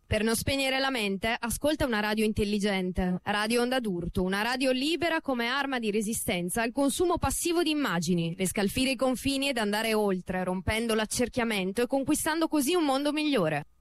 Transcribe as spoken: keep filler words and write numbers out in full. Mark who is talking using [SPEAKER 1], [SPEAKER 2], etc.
[SPEAKER 1] Per non spegnere la mente, ascolta una radio intelligente. Radio Onda d'Urto, una radio libera come arma di resistenza al consumo passivo di immagini, per scalfire i confini ed andare oltre, rompendo l'accerchiamento e conquistando così un mondo migliore.